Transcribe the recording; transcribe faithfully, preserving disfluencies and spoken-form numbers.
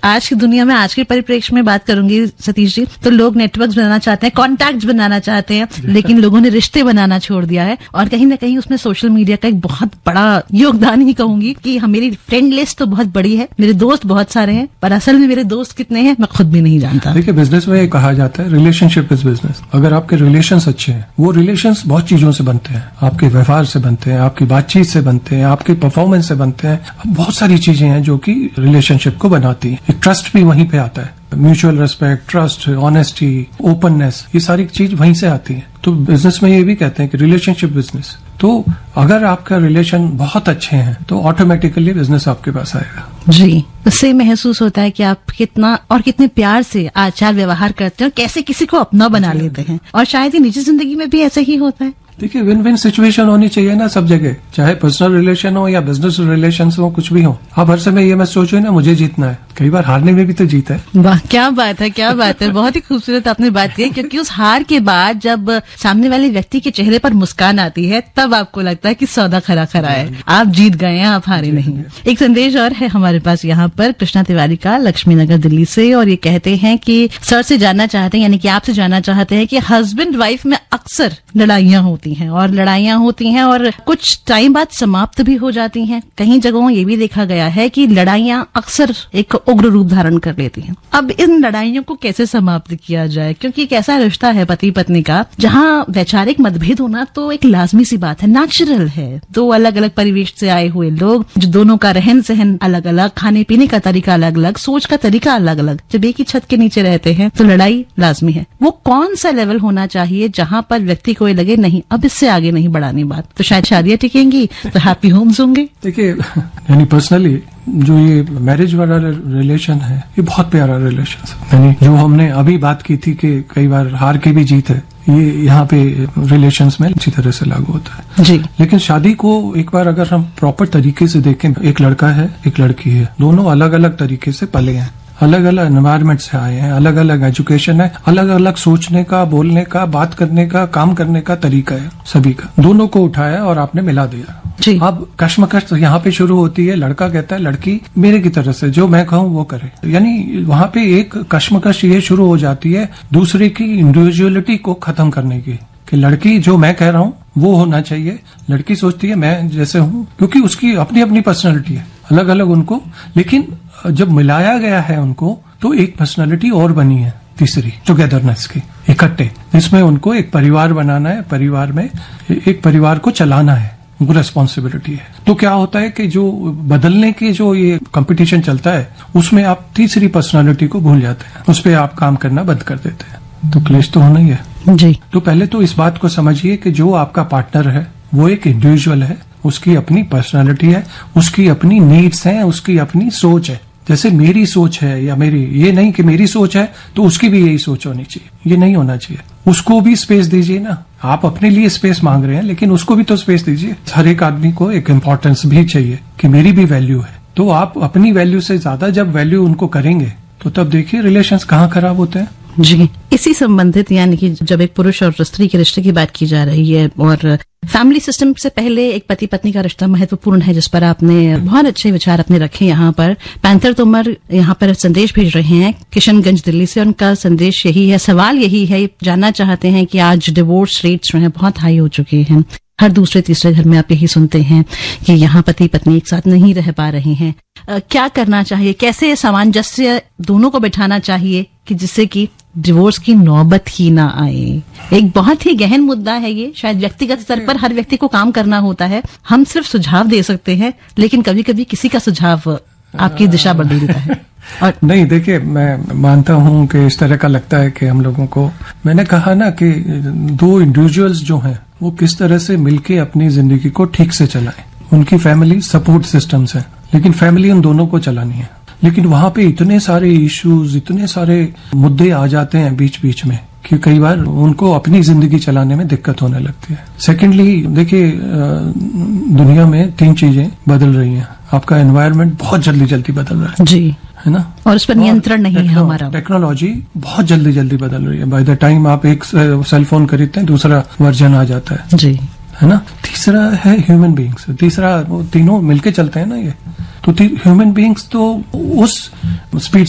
आज की दुनिया में, आज के परिप्रेक्ष्य में बात करूंगी सतीश जी, तो लोग नेटवर्क्स बनाना चाहते हैं, कॉन्टैक्ट्स बनाना चाहते हैं, लेकिन लोगों ने रिश्ते बनाना छोड़ दिया है। और कहीं ना कहीं उसमें सोशल मीडिया का एक बहुत बड़ा योगदान ही कहूंगी कि हम, मेरी फ्रेंड लिस्ट तो बहुत बड़ी है, मेरे दोस्त बहुत सारे हैं, पर असल में मेरे दोस्त कितने हैं मैं खुद भी नहीं जानता। देखिए, बिजनेस में कहा जाता है रिलेशनशिप इज बिजनेस। अगर आपके रिलेशंस अच्छे हैं, वो रिलेशंस बहुत चीजों से बनते हैं, आपके व्यवहार से बनते हैं, आपकी बातचीत से बनते हैं, आपके परफॉर्मेंस से बनते हैं, बहुत सारी चीजें हैं जो कि रिलेशनशिप को बनाती हैं। एक ट्रस्ट भी वहीं पे आता है, mutual respect, trust, honesty, openness, ये सारी चीज वहीं से आती है। तो बिजनेस में ये भी कहते हैं कि रिलेशनशिप बिजनेस। तो अगर आपका रिलेशन बहुत अच्छे हैं तो ऑटोमेटिकली बिजनेस आपके पास आएगा। जी, उससे महसूस होता है कि आप कितना और कितने प्यार से आचार व्यवहार करते हैं और कैसे किसी को अपना बना लेते हैं। और शायद ही निजी जिंदगी में भी ऐसा ही होता है। देखिए, विन विन सिचुएशन होनी चाहिए ना सब जगह, चाहे पर्सनल रिलेशन हो या बिजनेस रिलेशन हो, कुछ भी हो। आप हर समय ये मत सोचो ना मुझे जीतना है, कई बार हारने में भी तो जीत है। वाह, क्या बात है, क्या बात है, बहुत ही खूबसूरत आपने बात की। क्योंकि उस हार के बाद जब सामने वाले व्यक्ति के चेहरे पर मुस्कान आती है, तब आपको लगता है कि सौदा खरा खरा है, आप जीत गए हैं, आप हारे नहीं। एक संदेश और है हमारे पास यहाँ पर, कृष्णा तिवारी का, लक्ष्मी नगर दिल्ली से, और ये कहते हैं कि सर से जानना चाहते हैं, यानी कि आपसे जानना चाहते हैं कि हस्बैंड वाइफ में अक्सर लड़ाइयां होती हैं, और लड़ाइयां होती हैं और कुछ टाइम बाद समाप्त भी हो जाती हैं। कई जगहों ये भी देखा गया है कि लड़ाइयां अक्सर एक उग्र रूप धारण कर लेती हैं। अब इन लड़ाइयों को कैसे समाप्त किया जाए, क्योंकि एक ऐसा रिश्ता है पति पत्नी का जहां वैचारिक मतभेद होना तो एक लाजमी सी बात है, नेचुरल है। दो अलग अलग परिवेश से आए हुए लोग, जो दोनों का रहन सहन अलग अलग, खाने पीने का तरीका अलग अलग, सोच का तरीका अलग अलग, जब एक ही छत के नीचे रहते हैं तो लड़ाई लाजमी है। वो कौन सा लेवल होना चाहिए जहां पर व्यक्ति को लगे नहीं अब इससे आगे नहीं बढ़ानी बात, तो शायद शादियां टिकेंगी, तो हैप्पी होम्स होंगे। देखिए, यानी पर्सनली जो ये मैरिज वाला रिलेशन है, ये बहुत प्यारा रिलेशन है। यानी जो हमने अभी बात की थी कि कई बार हार के भी जीत है, ये यहाँ पे रिलेशंस में अच्छी तरह से लागू होता है जी। लेकिन शादी को एक बार अगर हम प्रॉपर तरीके से देखें, एक लड़का है, एक लड़की है, दोनों अलग अलग तरीके से पले हैं, अलग अलग एनवायरमेंट से आए हैं, अलग अलग एजुकेशन है, अलग अलग सोचने का, बोलने का, बात करने का, काम करने का तरीका है सभी का। दोनों को उठाया और आपने मिला दिया जी। अब कश्मकश तो यहाँ पे शुरू होती है। लड़का कहता है लड़की मेरे की तरफ से जो मैं कहूँ वो करे, यानी वहाँ पे एक कश्मकश ये शुरू हो जाती है दूसरे की इंडिविजुअलिटी को खत्म करने की, कि लड़की जो मैं कह रहा हूँ वो होना चाहिए, लड़की सोचती है मैं जैसे हूँ, क्योंकि उसकी अपनी अपनी पर्सनैलिटी है, अलग अलग उनको। लेकिन जब मिलाया गया है उनको तो एक पर्सनैलिटी और बनी है, तीसरी टुगेदरनेस की, इकट्ठे, जिसमें उनको एक परिवार बनाना है, परिवार में एक परिवार को चलाना है, उनको रेस्पॉन्सिबिलिटी है। तो क्या होता है कि जो बदलने के जो ये कंपटीशन चलता है उसमें आप तीसरी पर्सनालिटी को भूल जाते हैं, उस पर आप काम करना बंद कर देते हैं, तो क्लेश तो होना ही है जी। तो पहले तो इस बात को समझिए कि जो आपका पार्टनर है वो एक इंडिविजुअल है, उसकी अपनी पर्सनालिटी है, उसकी अपनी नीड्स हैं, उसकी अपनी सोच है। जैसे मेरी सोच है या मेरी, ये नहीं कि मेरी सोच है तो उसकी भी यही सोच होनी चाहिए, ये नहीं होना चाहिए। उसको भी स्पेस दीजिए ना, आप अपने लिए स्पेस मांग रहे हैं लेकिन उसको भी तो स्पेस दीजिए। हर एक आदमी को एक इम्पोर्टेंस भी चाहिए कि मेरी भी वैल्यू है, तो आप अपनी वैल्यू से ज्यादा जब वैल्यू उनको करेंगे तो तब देखिए रिलेशंस कहाँ खराब होते हैं जी। इसी संबंधित, यानी कि जब एक पुरुष और स्त्री के रिश्ते की बात की जा रही है और फैमिली सिस्टम से पहले एक पति पत्नी का रिश्ता महत्वपूर्ण है, जिस पर आपने बहुत अच्छे विचार अपने रखे। यहाँ पर पैंथर तोमर यहाँ पर संदेश भेज रहे हैं किशनगंज दिल्ली से। उनका संदेश यही है, सवाल यही है, जानना चाहते हैं कि आज डिवोर्स रेट्स जो है बहुत हाई हो चुके हैं, हर दूसरे तीसरे घर में आप यही सुनते हैं कि यहाँ पति पत्नी एक साथ नहीं रह पा रहे हैं। आ, क्या करना चाहिए, कैसे सामंजस्य दोनों को बिठाना चाहिए कि जिससे कि डिवोर्स की नौबत ही ना आए। एक बहुत ही गहन मुद्दा है ये, शायद व्यक्तिगत स्तर पर हर व्यक्ति को काम करना होता है। हम सिर्फ सुझाव दे सकते हैं, लेकिन कभी कभी किसी का सुझाव आपकी दिशा बदल देता है। और नहीं, देखिए, मैं मानता हूं कि इस तरह का लगता है कि हम लोगों को, मैंने कहा ना कि दो इंडिविजुअल्स जो हैं वो किस तरह से मिलके अपनी जिंदगी को ठीक से चलाएं। उनकी फैमिली सपोर्ट सिस्टम्स है, लेकिन फैमिली उन दोनों को चलानी है। लेकिन वहां पे इतने सारे इश्यूज, इतने सारे मुद्दे आ जाते हैं बीच बीच में कि कई बार उनको अपनी जिंदगी चलाने में दिक्कत होने लगती है। सेकेंडली, देखिए, दुनिया में तीन चीजें बदल रही हैं। आपका एनवायरनमेंट बहुत जल्दी जल्दी बदल रहा है जी, है ना, और उस पर नियंत्रण नहीं है हमारा। टेक्नोलॉजी बहुत जल्दी जल्दी बदल रही है। बाय द टाइम आप एक सेल फोन खरीदते हैं दूसरा वर्जन आ जाता है जी, है ना। तीसरा है ह्यूमन बीइंग्स, तीसरा वो तीनों मिलके चलते हैं ना ये, तो ह्यूमन बीइंग्स तो उस स्पीड